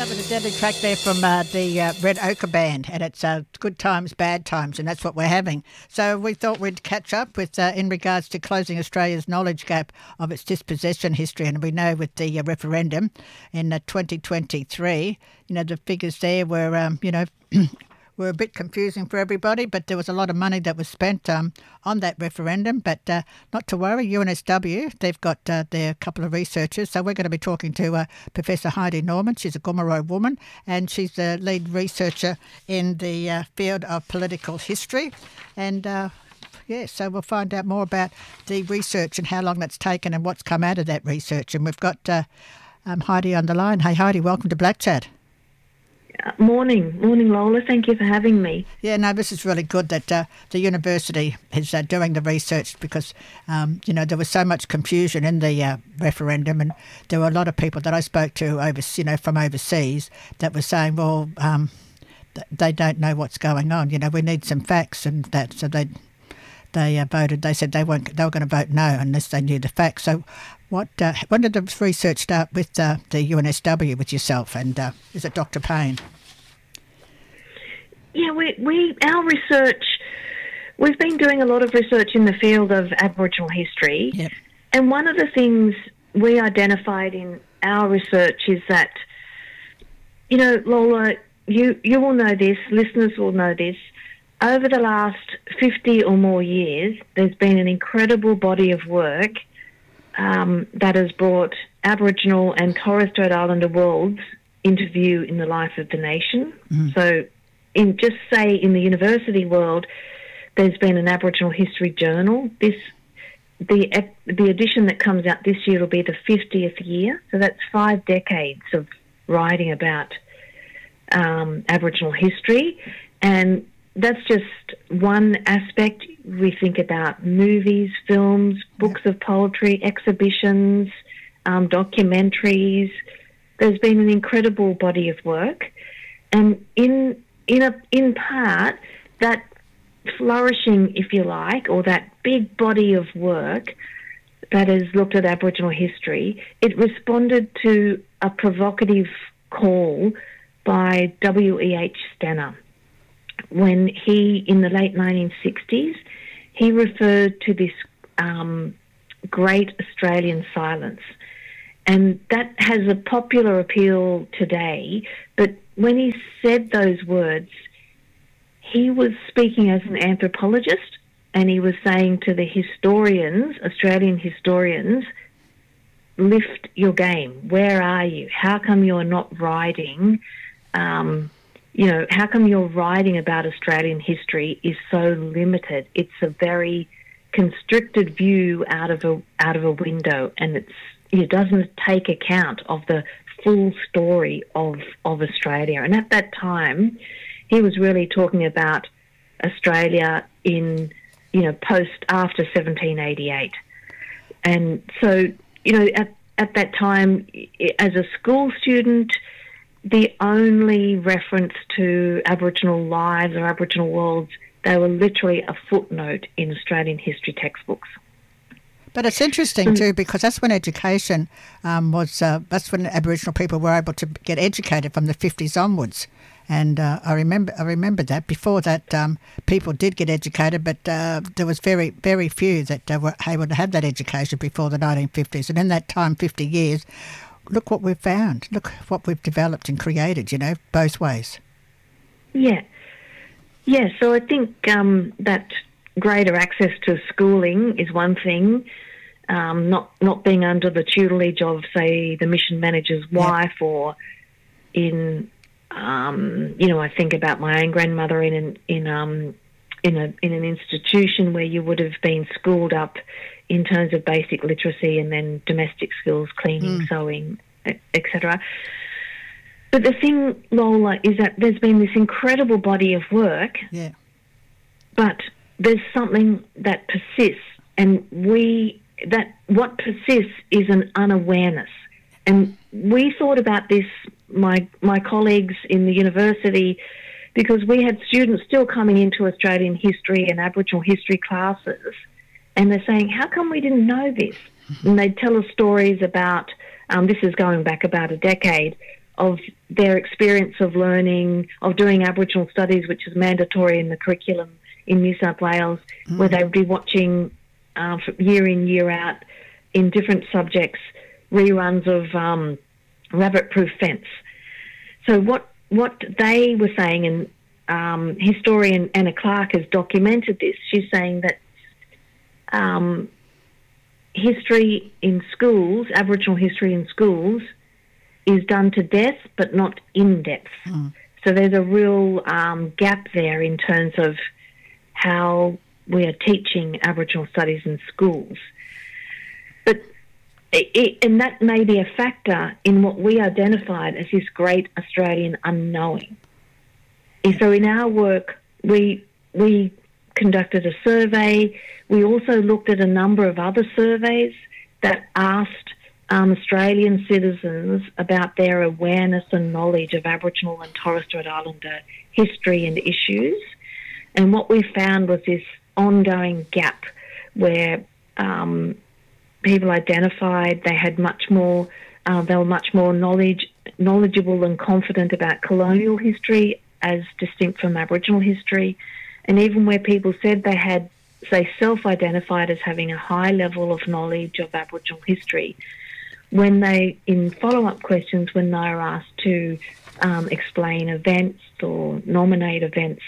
That was a deadly track there from the Red Ochre Band, and it's good times, bad times, and that's what we're having. So we thought we'd catch up with in regards to closing Australia's knowledge gap of its dispossession history, and we know with the referendum in 2023, the figures there were, were a bit confusing for everybody, but there was a lot of money that was spent on that referendum. But not to worry, UNSW, they've got their couple of researchers. So we're going to be talking to Professor Heidi Norman. She's a Gomeroi woman, and she's the lead researcher in the field of political history. And so we'll find out more about the research and how long that's taken and what's come out of that research. And we've got Heidi on the line. Hey, Heidi, welcome to Black Chat. Morning, Lola. Thank you for having me. Yeah, no, this is really good that the university is doing the research because, there was so much confusion in the referendum, and there were a lot of people that I spoke to from overseas that were saying, well, they don't know what's going on. We need some facts, and that. So they voted. They said they were going to vote no unless they knew the facts. So, when did the research start with the UNSW with yourself? And is it Dr. Payne? Yeah, our research. We've been doing a lot of research in the field of Aboriginal history, yep. And one of the things we identified in our research is that, Lola, you will know this, listeners will know this. Over the last 50 or more years, there's been an incredible body of work that has brought Aboriginal and Torres Strait Islander worlds into view in the life of the nation. Mm. So in the university world, there's been an Aboriginal history journal. The edition that comes out this year will be the 50th year. So that's 5 decades of writing about Aboriginal history. And that's just one aspect. We think about movies, films, books of poetry, exhibitions, documentaries. There's been an incredible body of work, and in part, that flourishing, if you like, or that big body of work that has looked at Aboriginal history, it responded to a provocative call by W.E.H. Stanner. When he, in the late 1960s, he referred to this great Australian silence. And that has a popular appeal today. But when he said those words, he was speaking as an anthropologist, and he was saying to the historians, Australian historians, lift your game. Where are you? How come you're not writing how come your writing about Australian history is so limited? It's a very constricted view out of a window, and it doesn't take account of the full story of Australia. And at that time, he was really talking about Australia in after 1788, and so at that time, as a school student, the only reference to Aboriginal lives or Aboriginal worlds, they were literally a footnote in Australian history textbooks. But it's interesting too, because that's when education that's when Aboriginal people were able to get educated from the 50s onwards. And I remember that. Before that, people did get educated, but there was very, very few that were able to have that education before the 1950s. And in that time, 50 years, look what we've found. Look what we've developed and created, both ways. Yeah. Yeah, so I think that greater access to schooling is one thing, not being under the tutelage of, say, the mission manager's wife, or in, I think about my own grandmother in an institution where you would have been schooled up in terms of basic literacy and then domestic skills, cleaning, sewing, etc. But the thing, Lola, is that there's been this incredible body of work, but there's something that persists, and what persists is an unawareness. And we thought about this, my colleagues in the university, because we had students still coming into Australian history and Aboriginal history classes, and they're saying, how come we didn't know this? And they'd tell us stories about, this is going back about a decade, of their experience of learning, of doing Aboriginal studies, which is mandatory in the curriculum in New South Wales, where they would be watching year in, year out in different subjects, reruns of Rabbit-Proof Fence. So what they were saying, and historian Anna Clark has documented this, she's saying that history in schools, Aboriginal history in schools, is done to death but not in depth. So there's a real gap there in terms of how we are teaching Aboriginal studies in schools. But and that may be a factor in what we identified as this great Australian unknowing. So in our work, we conducted a survey. We also looked at a number of other surveys that asked Australian citizens about their awareness and knowledge of Aboriginal and Torres Strait Islander history and issues. And what we found was this ongoing gap where people identified they had much more, they were much more knowledgeable and confident about colonial history as distinct from Aboriginal history. And even where people said they self-identified as having a high level of knowledge of Aboriginal history, when they, in follow-up questions, when they were asked to explain events or nominate events,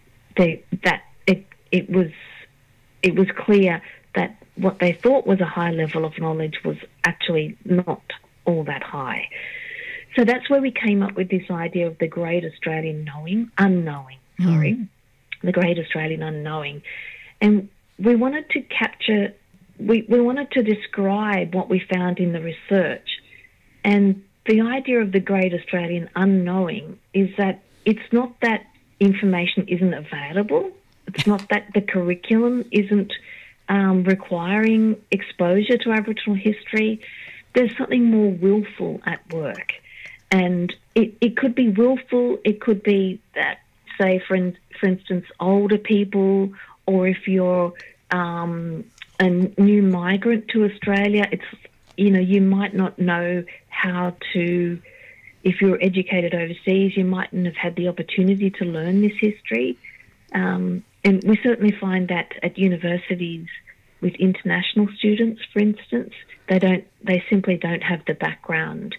it was clear that what they thought was a high level of knowledge was actually not all that high. So that's where we came up with this idea of the Great Australian Unknowing. The Great Australian Unknowing. And we wanted to capture, we wanted to describe what we found in the research. And the idea of the Great Australian Unknowing is that it's not that information isn't available. It's not that the curriculum isn't requiring exposure to Aboriginal history. There's something more willful at work. And it could be willful. It could be that, say, for instance, older people, or if you're a new migrant to Australia, you might not know how to, if you're educated overseas, you mightn't have had the opportunity to learn this history. And we certainly find that at universities with international students, for instance, they simply don't have the background.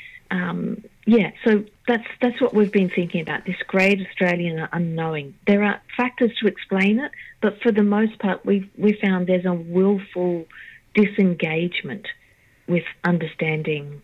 So that's what we've been thinking about, this Great Australian Unknowing. There are factors to explain it, but for the most part, we found there's a willful disengagement with understanding,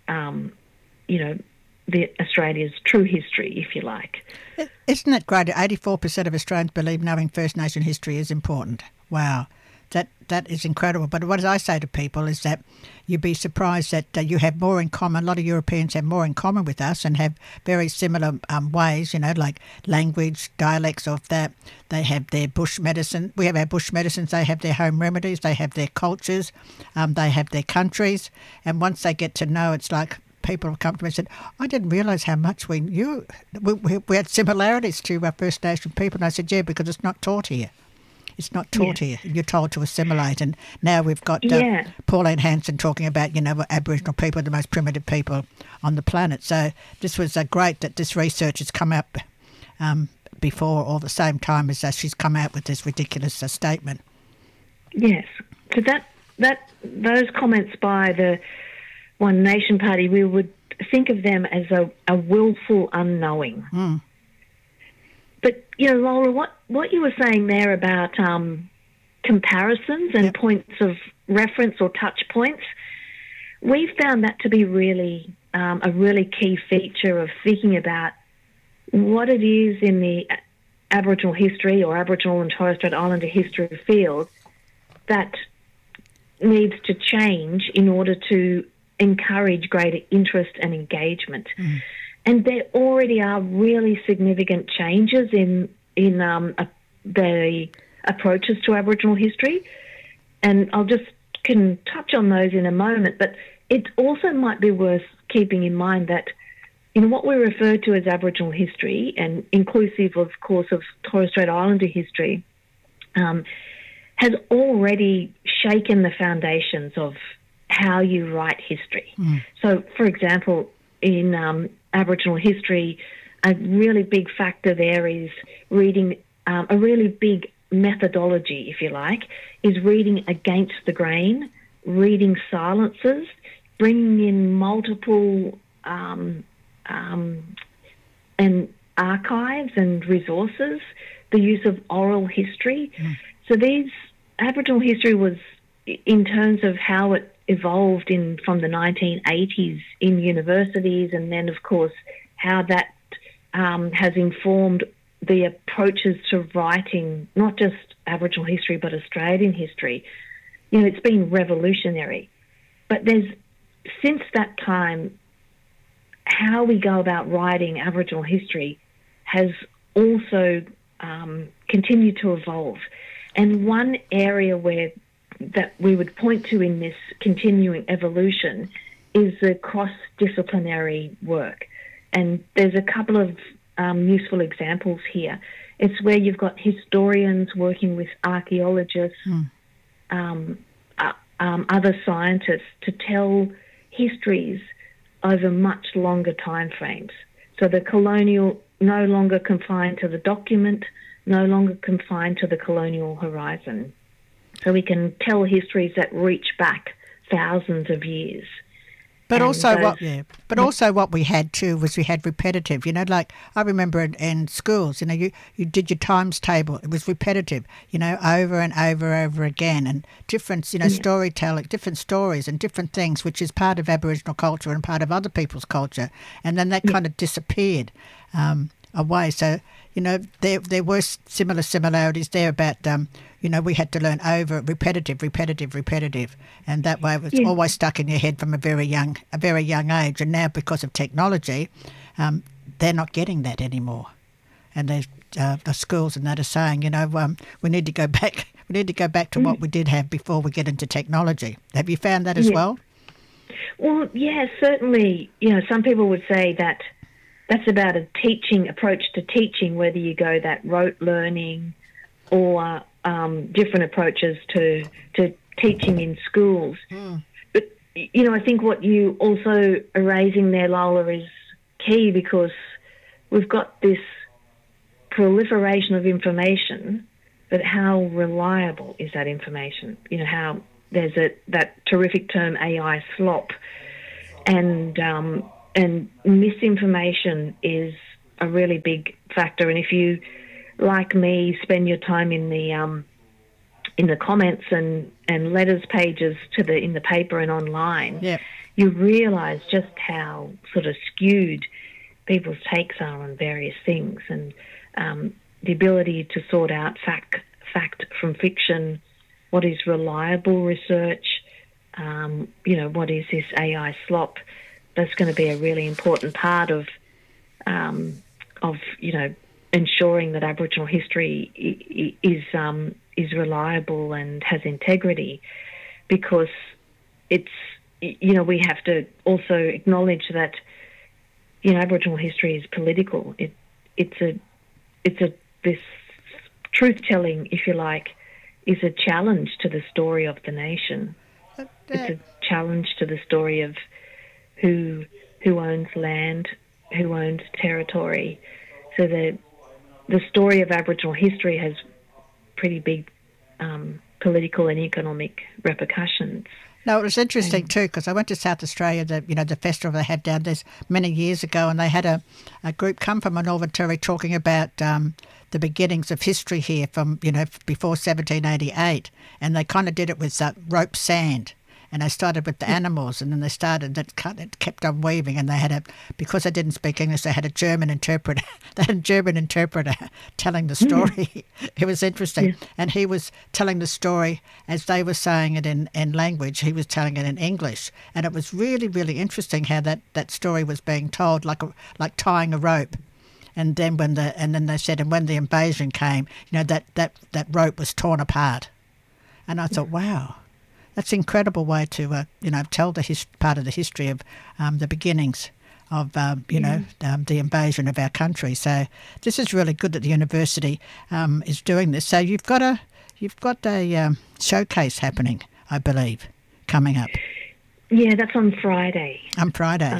the Australia's true history, if you like. Isn't it great? 84% of Australians believe knowing First Nation history is important. Wow. That is incredible. But what I say to people is that you'd be surprised that you have more in common. A lot of Europeans have more in common with us and have very similar ways, like language, dialects of that. They have their bush medicine. We have our bush medicines. They have their home remedies. They have their cultures. They have their countries. And once they get to know, it's like people have come to me and said, I didn't realise how much we knew. We had similarities to our First Nation people. And I said, yeah, because it's not taught here. It's not taught here. You're told to assimilate. And now we've got Pauline Hanson talking about, Aboriginal people are the most primitive people on the planet. So this was great that this research has come out before or the same time as she's come out with this ridiculous statement. Yes. So those comments by the One Nation Party, we would think of them as a willful unknowing. But, Lola, what you were saying there about comparisons and points of reference or touch points, we found that to be really a really key feature of thinking about what it is in the Aboriginal history or Aboriginal and Torres Strait Islander history field that needs to change in order to encourage greater interest and engagement. And there already are really significant changes in the approaches to Aboriginal history, and I'll just can touch on those in a moment. But it also might be worth keeping in mind that what we refer to as Aboriginal history, and inclusive, of course, of Torres Strait Islander history, has already shaken the foundations of how you write history. So, for example, in Aboriginal history, a really big factor there is reading, a really big methodology, if you like, is reading against the grain, reading silences, bringing in multiple and archives and resources, the use of oral history. So these Aboriginal history was, in terms of how it evolved from the 1980s in universities, and then, of course, how that has informed the approaches to writing, not just Aboriginal history, but Australian history. You know, it's been revolutionary. But since that time, how we go about writing Aboriginal history has also continued to evolve. And one area that we would point to in this continuing evolution is the cross-disciplinary work. And there's a couple of useful examples here. It's where you've got historians working with archaeologists, other scientists to tell histories over much longer time frames. So the colonial, no longer confined to the document, no longer confined to the colonial horizon. So we can tell histories that reach back thousands of years. But also what we had too was we had repetitive, you know, like I remember in schools, you know, you did your times table. It was repetitive, you know, over and over again, and different, you know, storytelling, different stories and different things, which is part of Aboriginal culture and part of other people's culture. And then that kind of disappeared away. So, you know, there were similarities there about, you know, we had to learn over repetitive, and that way it was always stuck in your head from a very young age. And now, because of technology, they're not getting that anymore. And the schools and that are saying, you know, we need to go back. We need to go back to what we did have before we get into technology. Have you found that as well? Well, yeah, certainly. You know, some people would say that that's about a teaching approach to teaching, whether you go that rote learning or different approaches to teaching in schools. But, you know, I think what you also are raising there, Lola, is key, because we've got this proliferation of information, but how reliable is that information? You know, how there's that terrific term AI slop, and misinformation is a really big factor. And if you, like me, spend your time in the comments and letters pages in the paper and online, you realise just how sort of skewed people's takes are on various things, and the ability to sort out fact from fiction, what is reliable research, you know, what is this AI slop. That's going to be a really important part of you know, ensuring that Aboriginal history is reliable and has integrity, because it's, you know, we have to also acknowledge that, you know, Aboriginal history is political. This truth telling, if you like, is a challenge to the story of the nation. It's a challenge to the story of who owns land, who owns territory. So the story of Aboriginal history has pretty big political and economic repercussions. No, it was interesting too, because I went to South Australia, the festival they had down there many years ago, and they had a group come from the Northern Territory talking about the beginnings of history here from, you know, before 1788, and they kind of did it with rope sand. And they started with the animals, and then it kept on weaving. And they had because they didn't speak English, they had a German interpreter. They had a German interpreter telling the story. It was interesting. And he was telling the story as they were saying it in language. He was telling it in English. And it was really, really interesting how that story was being told, like tying a rope. And then when they said, and when the invasion came, you know, that rope was torn apart. And I thought, wow. That's an incredible way to, you know, tell part of the history of the beginnings of, the invasion of our country. So this is really good that the university is doing this. So you've got a showcase happening, I believe, coming up. Yeah, that's on Friday. On Fridays.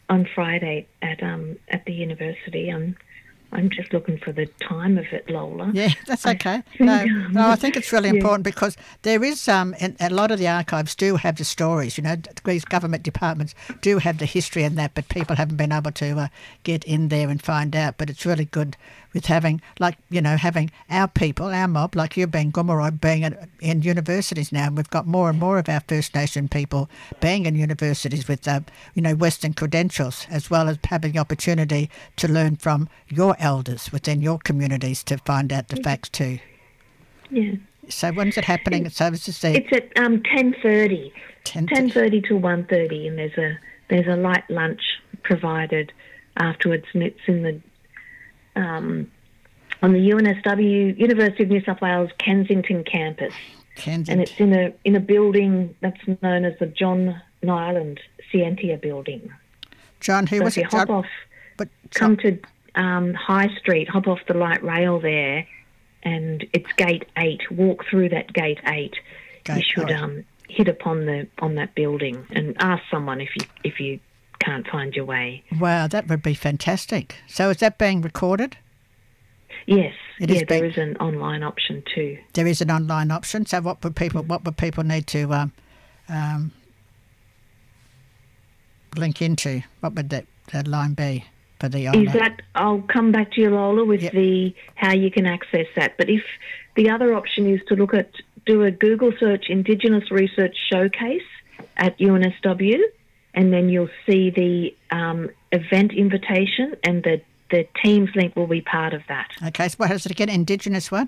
on Friday at the university. I'm just looking for the time of it, Lola. Yeah, that's okay. No, I think it's really important because there is and a lot of the archives do have the stories. You know, these government departments do have the history and that, but people haven't been able to get in there and find out. But it's really good with having, like, you know, having our people, our mob, like you being Gomeroi, being in universities now. And we've got more and more of our First Nation people being in universities with, you know, Western credentials, as well as having the opportunity to learn from your elders within your communities to find out the facts too. Yeah. So when's it happening? So it's at 10:30. 10:30 to 1:30, and there's a light lunch provided afterwards, and it's in the on the UNSW, University of New South Wales Kensington campus. And it's in a building that's known as the John Nyland Scientia building. John, who was it? Hop off, come to High Street, hop off the light rail there, and it's Gate 8. Walk through that Gate 8. You should hit upon that building and ask someone if you can't find your way. Wow, that would be fantastic. So is that being recorded? Yes. There is an online option too. There is an online option. So what would people need to link into? What would that line be for the online? I'll come back to you, Lola, with how you can access that. But if the other option is to do a Google search, Indigenous Research Showcase at UNSW, and then you'll see the event invitation, and the Teams link will be part of that. Okay, so what is it again? Indigenous what?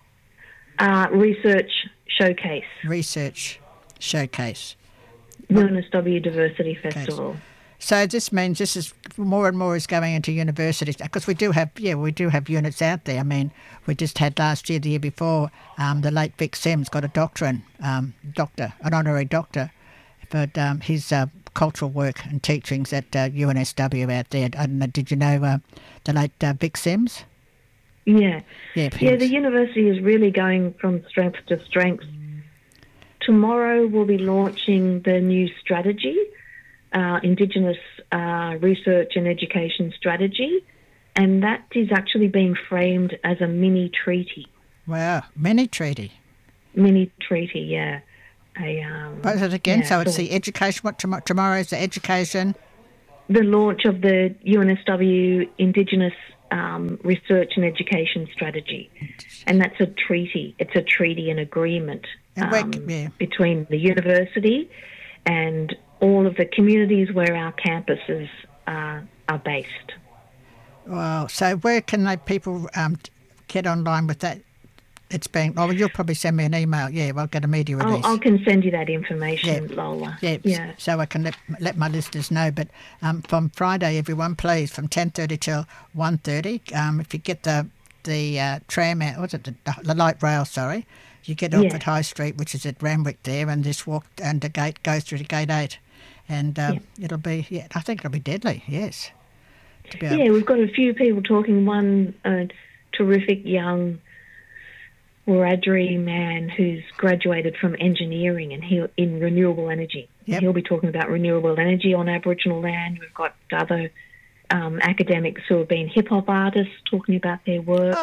Research Showcase. Research Showcase. UNSW Diversity Festival. Okay. So this means this is more and more is going into universities, because we do have units out there. I mean, we just had last year, the year before, the late Vic Sims got a doctorate, an honorary doctor, but his cultural work and teachings at UNSW out there. I don't know, did you know the late Vic Sims? Yeah. The university is really going from strength to strength. Tomorrow we'll be launching the new strategy, Indigenous Research and Education Strategy, and that is actually being framed as a mini treaty. Wow, mini treaty. Mini treaty, yeah. What is it again? Yeah, so it's the education. What tomorrow is the education? The launch of the UNSW Indigenous Research and Education Strategy, and that's a treaty. It's a treaty and agreement between the university and all of the communities where our campuses are based. Wow. So where can people get online with that? It's being. Oh, you'll probably send me an email. Yeah, I'll get a media release. I can send you that information, Lola. Yeah. So I can let my listeners know. But from Friday, everyone, please, from 10:30 till 1:30. If you get the tram out, what's it? The light rail. Sorry, you get off at High Street, which is at Randwick there, and just walk and the gate goes through to Gate 8, and it'll be. Yeah, I think it'll be deadly. Yes. We've got a few people talking. One terrific young Wiradjuri man who's graduated from engineering and in renewable energy. Yep. He'll be talking about renewable energy on Aboriginal land. We've got other academics who have been hip-hop artists talking about their work.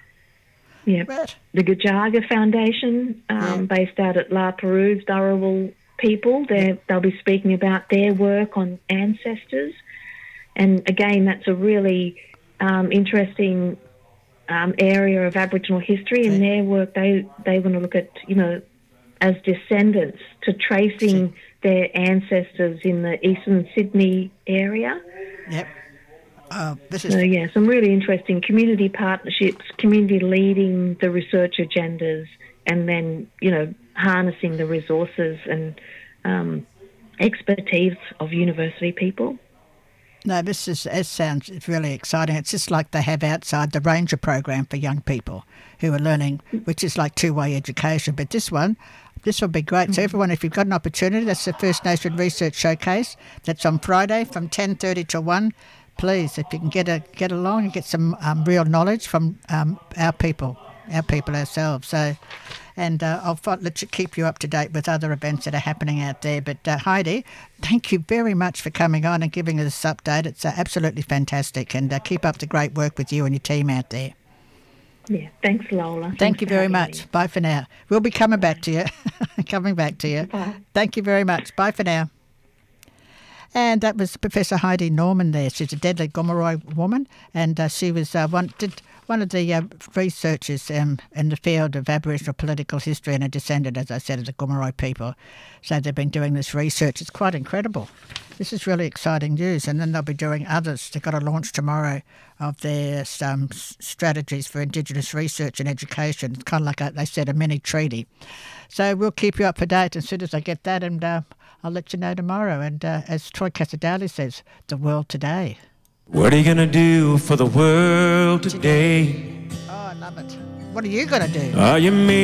The Gajaga Foundation, based out at La Perouse, Dharawal people, they'll be speaking about their work on ancestors. And again, that's a really interesting area of Aboriginal history, and their work they want to look at, as descendants, to tracing their ancestors in the Eastern Sydney area. Yep. Some really interesting community partnerships, community leading the research agendas, and then harnessing the resources and expertise of university people. No, it sounds really exciting. It's just like they have outside the Ranger program for young people who are learning, which is like two-way education. But this will be great. So everyone, if you've got an opportunity, that's the First Nation Research Showcase. That's on Friday from 10:30 to 1. Please, if you can get along and get some real knowledge from our people ourselves. So, and I'll keep you up to date with other events that are happening out there. But Heidi, thank you very much for coming on and giving us this update. It's absolutely fantastic, and keep up the great work with you and your team out there. Yeah, thanks, Lola. Thank you very much. Me. Bye for now. We'll be coming back to you. Bye. Thank you very much. Bye for now. And that was Professor Heidi Norman there. She's a deadly Gomeroi woman, and she was one of the researchers in the field of Aboriginal political history, and a descendant, as I said, of the Gomeroi people. So they've been doing this research. It's quite incredible. This is really exciting news, and then they'll be doing others. They've got a launch tomorrow of their strategies for Indigenous research and education. It's kind of like, they said, a mini treaty. So we'll keep you up to date as soon as I get that, and I'll let you know tomorrow. And as Troy Casadali says, the world today. What are you going to do for the world today? Oh, I love it. What are you going to do? Are you